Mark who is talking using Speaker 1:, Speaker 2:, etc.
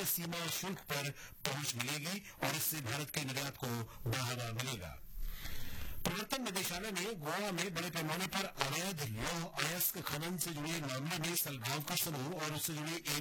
Speaker 1: सीमा शुल्क पर पहुंच मिलेगी और इससे भारत के निर्यात को बढ़ावा मिलेगा। प्रवर्तन निदेशालय ने गोवा में बड़े पैमाने पर अवैध लौह अयस्क खनन से जुड़े मामले में सलगांव का समूह और उससे जुड़ी